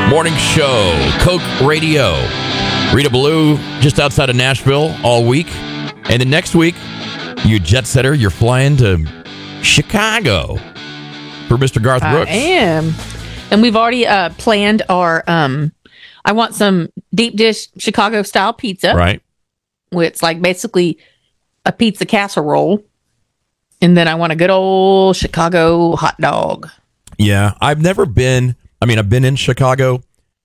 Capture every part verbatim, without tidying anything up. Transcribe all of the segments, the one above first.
Morning show, Coke Radio. Rita Ballou, just outside of Nashville all week. And then next week, you jet setter, you're flying to Chicago for Mister Garth Brooks. I am. And we've already uh, planned our, um, I want some deep dish Chicago style pizza. Right. It's like basically a pizza casserole. And then I want a good old Chicago hot dog. Yeah, I've never been, I mean, I've been in Chicago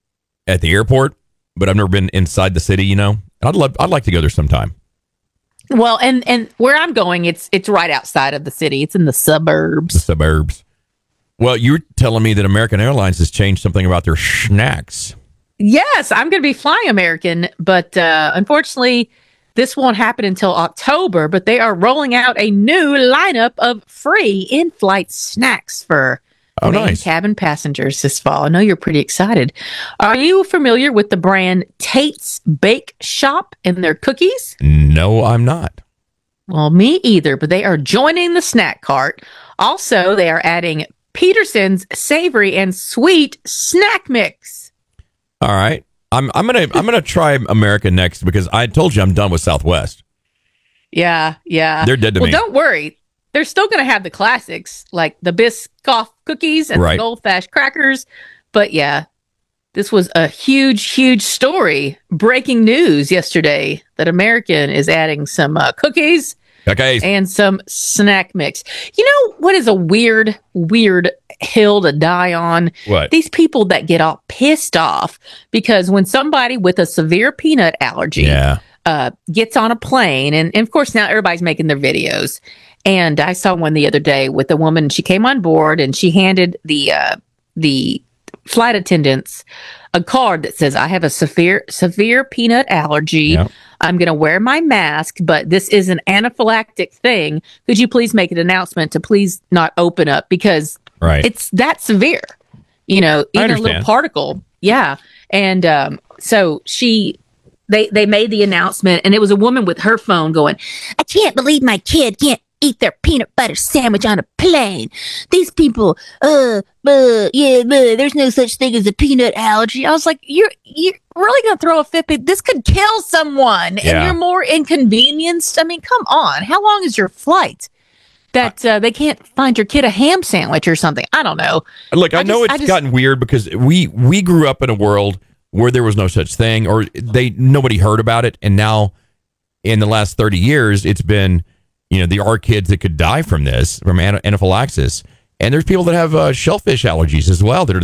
at the airport, but I've never been inside the city, you know. And I'd love, I'd like to go there sometime. Well, and, and where I'm going, it's it's right outside of the city. It's in the suburbs. The suburbs. Well, you were telling me that American Airlines has changed something about their snacks. Yes, I'm going to be flying American, but uh, unfortunately, this won't happen until October. But they are rolling out a new lineup of free in-flight snacks for Oh, main nice. cabin passengers this fall. I know you're pretty excited. Are you familiar with the brand Tate's Bake Shop and their cookies? No, I'm not. Well, me either, but they are joining the snack cart. Also, they are adding Peterson's savory and sweet snack mix. All right. I'm I'm gonna I'm gonna try America next because I told you I'm done with Southwest. Yeah, yeah. They're dead to well, me. Don't worry. They're still going to have the classics like the Biscoff cookies and Right. the Goldfish crackers. But yeah, this was a huge, huge story. Breaking news yesterday that American is adding some uh, cookies Okay. and some snack mix. You know what is a weird, weird hill to die on? What? These people that get all pissed off because when somebody with a severe peanut allergy Yeah. uh, gets on a plane, and, and of course now everybody's making their videos. And I saw one the other day with a woman. She came on board and she handed the uh, the flight attendants a card that says, "I have a severe severe peanut allergy. Yep. I'm going to wear my mask, but this is an anaphylactic thing. Could you please make an announcement to please not open up because Right. it's that severe? You know, I even a little understand. particle. Yeah." And um, so she. They they made the announcement, and it was a woman with her phone going, "I can't believe my kid can't eat their peanut butter sandwich on a plane. These people, uh, uh, yeah, uh, there's no such thing as a peanut allergy." I was like, "You're you're really gonna throw a fit? This could kill someone, and Yeah. you're more inconvenienced. I mean, come on. How long is your flight? That uh, they can't find your kid a ham sandwich or something? I don't know. Look, I, I know just- it's I just- gotten weird because we we grew up in a world where there was no such thing, or they nobody heard about it, and now in the last thirty years, it's been, you know, there are kids that could die from this, from ana- anaphylaxis, and there's people that have uh, shellfish allergies as well that are